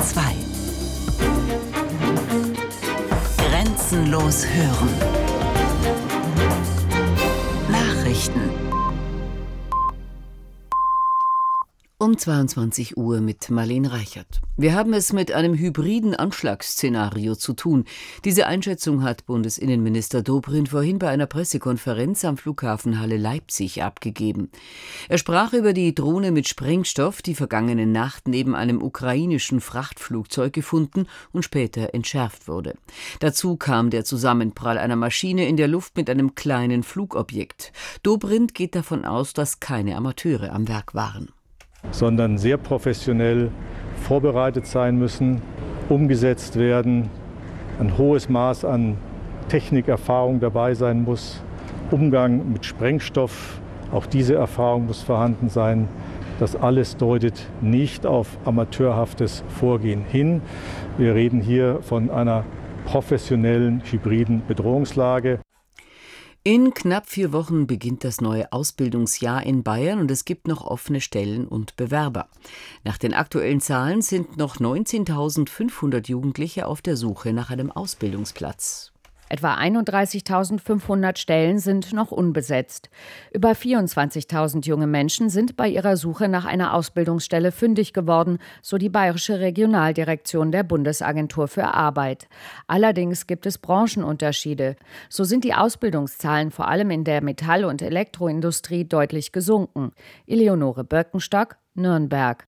2. Grenzenlos hören. Nachrichten. Um 22 Uhr mit Marlene Reichert. Wir haben es mit einem hybriden Anschlagsszenario zu tun. Diese Einschätzung hat Bundesinnenminister Dobrindt vorhin bei einer Pressekonferenz am Flughafen Halle-Leipzig abgegeben. Er sprach über die Drohne mit Sprengstoff, die vergangene Nacht neben einem ukrainischen Frachtflugzeug gefunden und später entschärft wurde. Dazu kam der Zusammenprall einer Maschine in der Luft mit einem kleinen Flugobjekt. Dobrindt geht davon aus, dass keine Amateure am Werk waren, sondern sehr professionell vorbereitet sein müssen, umgesetzt werden, ein hohes Maß an Technikerfahrung dabei sein muss, Umgang mit Sprengstoff, auch diese Erfahrung muss vorhanden sein. Das alles deutet nicht auf amateurhaftes Vorgehen hin. Wir reden hier von einer professionellen, hybriden Bedrohungslage. In knapp 4 Wochen beginnt das neue Ausbildungsjahr in Bayern und es gibt noch offene Stellen und Bewerber. Nach den aktuellen Zahlen sind noch 19.500 Jugendliche auf der Suche nach einem Ausbildungsplatz. Etwa 31.500 Stellen sind noch unbesetzt. Über 24.000 junge Menschen sind bei ihrer Suche nach einer Ausbildungsstelle fündig geworden, so die Bayerische Regionaldirektion der Bundesagentur für Arbeit. Allerdings gibt es Branchenunterschiede. So sind die Ausbildungszahlen vor allem in der Metall- und Elektroindustrie deutlich gesunken. Eleonore Birkenstock, Nürnberg.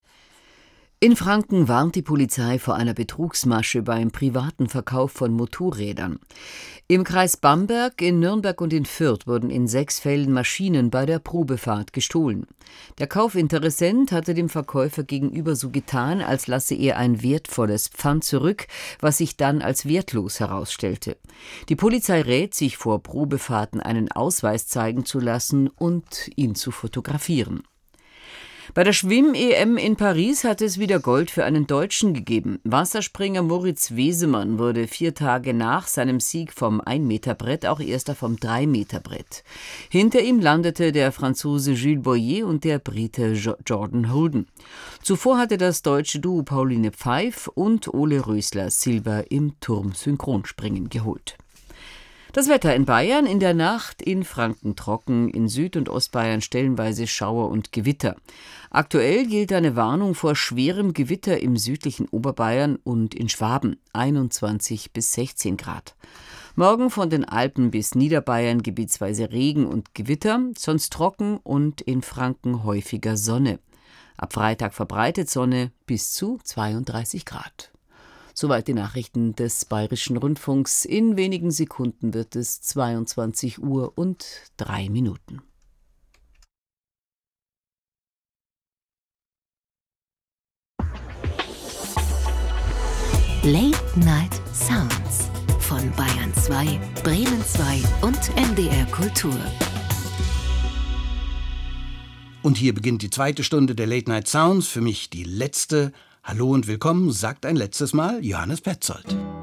In Franken warnt die Polizei vor einer Betrugsmasche beim privaten Verkauf von Motorrädern. Im Kreis Bamberg, in Nürnberg und in Fürth wurden in 6 Fällen Maschinen bei der Probefahrt gestohlen. Der Kaufinteressent hatte dem Verkäufer gegenüber so getan, als lasse er ein wertvolles Pfand zurück, was sich dann als wertlos herausstellte. Die Polizei rät, sich vor Probefahrten einen Ausweis zeigen zu lassen und ihn zu fotografieren. Bei der Schwimm-EM in Paris hat es wieder Gold für einen Deutschen gegeben. Wasserspringer Moritz Wesemann wurde 4 Tage nach seinem Sieg vom 1-Meter-Brett auch Erster vom 3-Meter-Brett. Hinter ihm landete der Franzose Jules Boyer und der Brite Jordan Holden. Zuvor hatte das deutsche Duo Pauline Pfeif und Ole Rösler Silber im Turm-Synchronspringen geholt. Das Wetter in Bayern: in der Nacht in Franken trocken, in Süd- und Ostbayern stellenweise Schauer und Gewitter. Aktuell gilt eine Warnung vor schwerem Gewitter im südlichen Oberbayern und in Schwaben, 21 bis 16 Grad. Morgen von den Alpen bis Niederbayern gebietsweise Regen und Gewitter, sonst trocken und in Franken häufiger Sonne. Ab Freitag verbreitet Sonne bis zu 32 Grad. Soweit die Nachrichten des Bayerischen Rundfunks. In wenigen Sekunden wird es 22 Uhr und 3 Minuten. Late Night Sounds von Bayern 2, Bremen 2 und NDR Kultur. Und hier beginnt die 2. Stunde der Late Night Sounds, für mich die letzte. Hallo und willkommen, sagt ein letztes Mal Johannes Petzold.